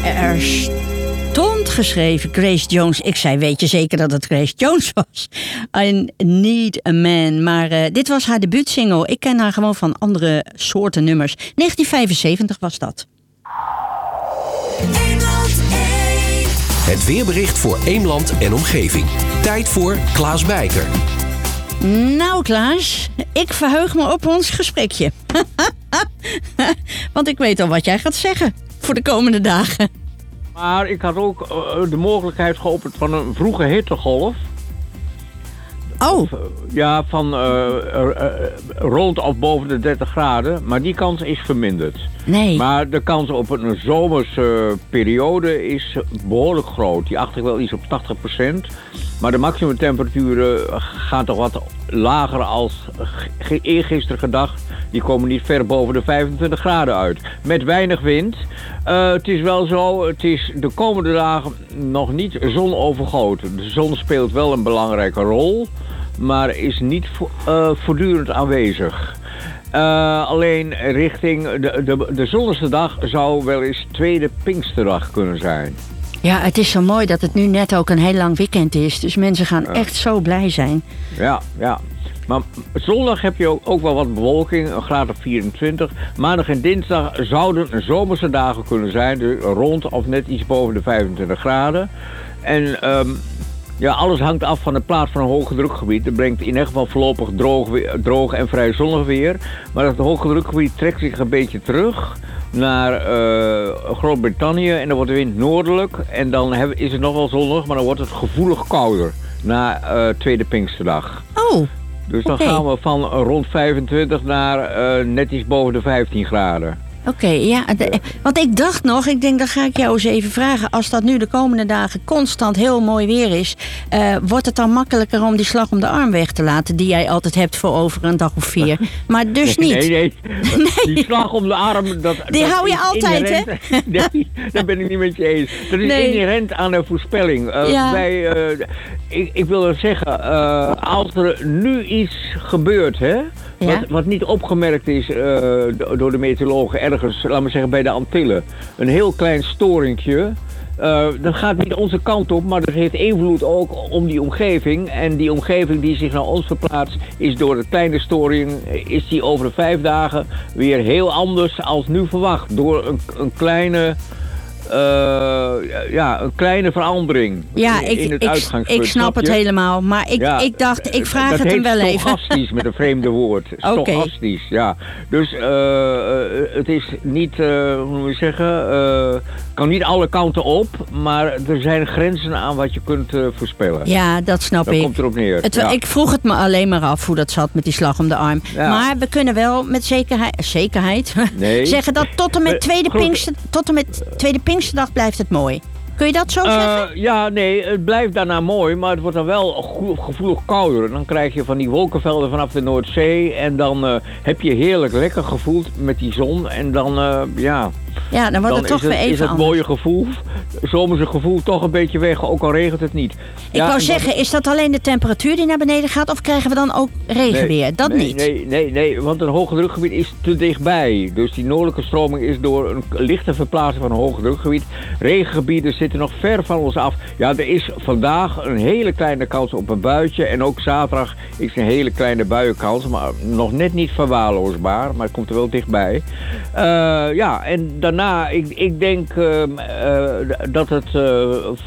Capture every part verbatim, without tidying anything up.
Er stond geschreven Grace Jones. Ik zei, weet je zeker dat het Grace Jones was? I Need a Man. Maar uh, dit was haar debuutsingle. Ik ken haar gewoon van andere soorten nummers. negentien vijfenzeventig was dat. Het weerbericht voor Eemland en omgeving. Tijd voor Klaas Bijker. Nou Klaas, ik verheug me op ons gesprekje. Want ik weet al wat jij gaat zeggen voor de komende dagen. Maar ik had ook uh, de mogelijkheid geopend van een vroege hittegolf. Oh. Of, uh, ja, van uh, uh, uh, rond of boven de dertig graden. Maar die kans is verminderd. Nee. Maar de kans op een zomerse uh, periode is behoorlijk groot. Die acht ik wel iets op tachtig procent. Maar de maximumtemperaturen gaan toch wat lager als ge- eergisteren gedacht. Die komen niet ver boven de vijfentwintig graden uit. Met weinig wind. Uh, het is wel zo, het is de komende dagen nog niet zonovergoten. De zon speelt wel een belangrijke rol, maar is niet vo- uh, voortdurend aanwezig. Uh, alleen richting de, de, de zonnigste dag zou wel eens tweede Pinksterdag kunnen zijn. Ja, het is zo mooi dat het nu net ook een heel lang weekend is. Dus mensen gaan ja. echt zo blij zijn. Ja, ja. Maar zondag heb je ook, ook wel wat bewolking, een graad of vierentwintig. Maandag en dinsdag zouden zomerse dagen kunnen zijn. Dus rond of net iets boven de vijfentwintig graden. En um, ja, alles hangt af van de plaats van een hoge drukgebied. Dat brengt in ieder geval voorlopig droog, droog en vrij zonnig weer. Maar het hoge drukgebied trekt zich een beetje terug naar uh, Groot-Brittannië. En dan wordt de wind noordelijk. En dan heb, is het nog wel zonnig, maar dan wordt het gevoelig kouder na uh, tweede Pinksterdag. Oh. Dus dan okay. gaan we van rond vijfentwintig naar uh, net iets boven de vijftien graden. Oké, okay, ja. De, want ik dacht nog, ik denk, dat ga ik jou eens even vragen. Als dat nu de komende dagen constant heel mooi weer is, Uh, wordt het dan makkelijker om die slag om de arm weg te laten, die jij altijd hebt voor over een dag of vier? Maar dus nee, niet. Nee, nee. nee. Die slag om de arm, dat, die dat hou je altijd, inherent, hè? Nee, daar ben ik niet met je eens. Dat is nee. inherent aan de voorspelling. Uh, ja. wij, uh, ik, ik wil zeggen, uh, als er nu iets gebeurt, hè? Ja? Wat, wat niet opgemerkt is uh, door de meteorologen ergens, laten we zeggen bij de Antillen. Een heel klein storingje. Uh, dat gaat niet onze kant op, maar dat heeft invloed ook om die omgeving. En die omgeving die zich naar ons verplaatst, is door de kleine storing, is die over de vijf dagen weer heel anders als nu verwacht. Door een, een kleine... Uh, ja, een kleine verandering ja, in, ik, in het ik, uitgangspunt. Ik snap het helemaal, maar ik, ja, ik dacht, ik vraag het hem wel even. Dat heet stochastisch met een vreemde woord. Stochastisch, okay. ja. Dus uh, het is niet, uh, hoe moet je zeggen, uh, kan niet alle kanten op, maar er zijn grenzen aan wat je kunt uh, voorspellen. Ja, dat snap dat ik. komt erop neer. Het, ja. Ik vroeg het me alleen maar af hoe dat zat met die slag om de arm. Ja. Maar we kunnen wel met zekerheid, zekerheid nee. zeggen dat tot en met tweede Pinkster, tot en met tweede Pinksterdag blijft het mooi. Kun je dat zo uh, zeggen? Ja, nee, het blijft daarna mooi, maar het wordt dan wel gevoelig kouder. Dan krijg je van die wolkenvelden vanaf de Noordzee en dan uh, heb je heerlijk lekker gevoeld met die zon en dan, uh, ja... Ja, dan wordt dan het toch het, weer even is het anders. mooie gevoel, zomerse gevoel, toch een beetje weg, ook al regent het niet. Ik ja, wou zeggen, dat... is dat alleen de temperatuur die naar beneden gaat of krijgen we dan ook regenweer? Nee, dat nee, niet? Nee, nee, nee, want een hoge drukgebied is te dichtbij. Dus die noordelijke stroming is door een lichte verplaatsing van een hoge drukgebied. Regengebieden zitten nog ver van ons af. Ja, er is vandaag een hele kleine kans op een buitje. En ook zaterdag is een hele kleine buienkans. Maar nog net niet verwaarloosbaar, maar het komt er wel dichtbij. Uh, ja, en daarna, ik, ik denk uh, uh, dat het uh,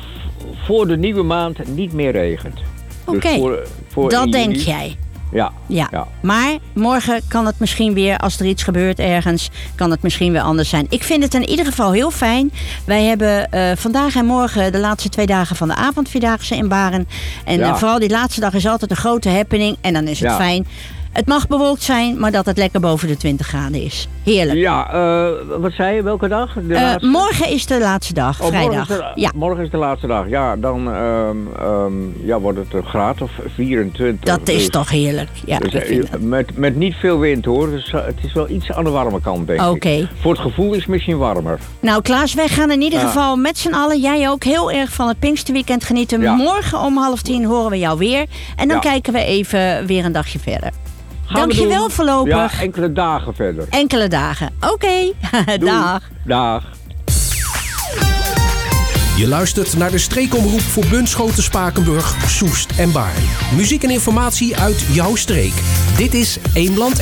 voor de nieuwe maand niet meer regent. Oké, okay. dus dat denk jij. Ja, ja. ja. Maar morgen kan het misschien weer, als er iets gebeurt ergens, kan het misschien weer anders zijn. Ik vind het in ieder geval heel fijn. Wij hebben uh, vandaag en morgen de laatste twee dagen van de avondvierdaagse in Baren. En ja. uh, vooral die laatste dag is altijd een grote happening. En dan is het ja. fijn. Het mag bewolkt zijn, maar dat het lekker boven de twintig graden is. Heerlijk. Ja, uh, wat zei je? Welke dag? De uh, morgen is de laatste dag, oh, vrijdag. Morgen is, de, ja. morgen is de laatste dag. Ja, dan um, um, ja, wordt het een graad of vierentwintig. Dat is dus, toch heerlijk. Ja, dus, uh, met, met niet veel wind hoor. Dus uh, het is wel iets aan de warme kant, denk okay. ik. Voor het gevoel is het misschien warmer. Nou Klaas, wij gaan in ieder ja. geval met z'n allen, jij ook, heel erg van het Pinksterweekend genieten. Ja. Morgen om half tien horen we jou weer. En dan ja. kijken we even weer een dagje verder. Dankjewel voorlopig. Ja, enkele dagen verder. Enkele dagen. Oké, okay. Dag. Dag. Je luistert naar de streekomroep voor Bunschoten, Spakenburg, Soest en Baarn. Muziek en informatie uit jouw streek. Dit is Eemland